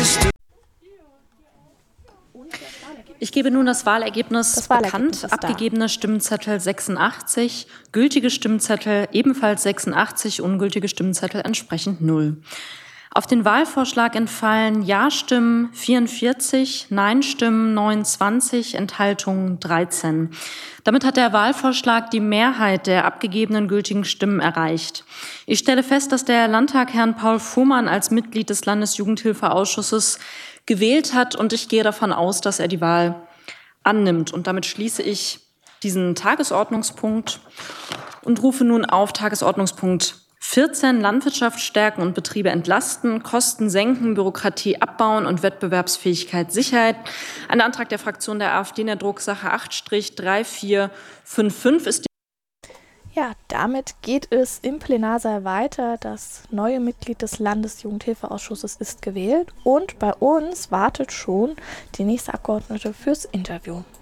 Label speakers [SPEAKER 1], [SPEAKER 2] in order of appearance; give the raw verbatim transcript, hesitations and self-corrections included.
[SPEAKER 1] Ich gebe nun das Wahlergebnis,
[SPEAKER 2] Das Wahlergebnis
[SPEAKER 1] bekannt. Abgegebene Stimmzettel sechsundachtzig, gültige Stimmzettel ebenfalls sechsundachtzig, ungültige Stimmzettel entsprechend null. Auf den Wahlvorschlag entfallen Ja-Stimmen vierundvierzig, Nein-Stimmen neunundzwanzig, Enthaltungen dreizehn. Damit hat der Wahlvorschlag die Mehrheit der abgegebenen gültigen Stimmen erreicht. Ich stelle fest, dass der Landtag Herrn Paul Fuhrmann als Mitglied des Landesjugendhilfeausschusses gewählt hat, und ich gehe davon aus, dass er die Wahl annimmt. Und damit schließe ich diesen Tagesordnungspunkt und rufe nun auf Tagesordnungspunkt vierzehn, Landwirtschaft stärken und Betriebe entlasten, Kosten senken, Bürokratie abbauen und Wettbewerbsfähigkeit sichern. Ein Antrag der Fraktion der AfD in der Drucksache acht drei vier fünf fünf ist.
[SPEAKER 2] Ja, damit geht es im Plenarsaal weiter. Das neue Mitglied des Landesjugendhilfeausschusses ist gewählt und bei uns wartet schon die nächste Abgeordnete fürs Interview.